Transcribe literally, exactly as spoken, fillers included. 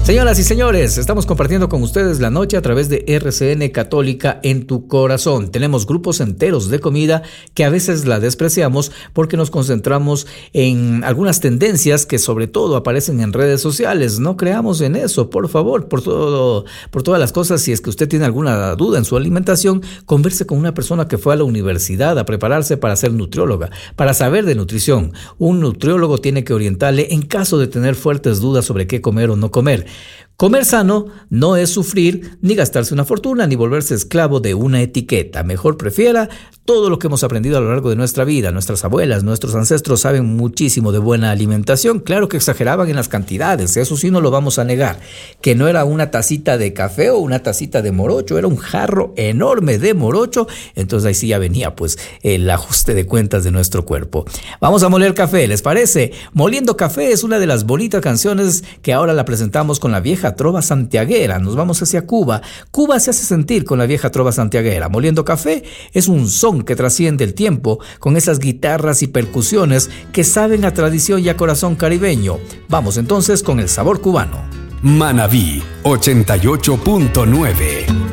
Señoras y señores, estamos compartiendo con ustedes la noche a través de R C N Católica en tu corazón. Tenemos grupos enteros de comida que a veces la despreciamos porque nos concentramos en algunas tendencias que sobre todo aparecen en redes sociales. No creamos en eso, por favor, por todo, por todas las cosas. Si es que usted tiene alguna duda en su alimentación, converse con una persona que fue a la universidad a prepararse para ser nutrióloga, para saber de nutrición. Un nutriólogo tiene que orientarle en caso de tener fuertes dudas sobre qué comer o no comer. Comer sano no es sufrir, ni gastarse una fortuna, ni volverse esclavo de una etiqueta. Mejor prefiera todo lo que hemos aprendido a lo largo de nuestra vida. Nuestras abuelas, nuestros ancestros saben muchísimo de buena alimentación. Claro que exageraban en las cantidades, eso sí no lo vamos a negar. Que no era una tacita de café o una tacita de morocho, era un jarro enorme de morocho. Entonces ahí sí ya venía pues el ajuste de cuentas de nuestro cuerpo. Vamos a moler café, ¿les parece? Moliendo Café es una de las bonitas canciones que ahora la presentamos con la vieja trova santiaguera. Nos vamos hacia Cuba. Cuba se hace sentir con la vieja trova santiaguera. Moliendo Café es un son que trasciende el tiempo con esas guitarras y percusiones que saben a tradición y a corazón caribeño. Vamos entonces con el sabor cubano. Manabí ochenta y ocho punto nueve.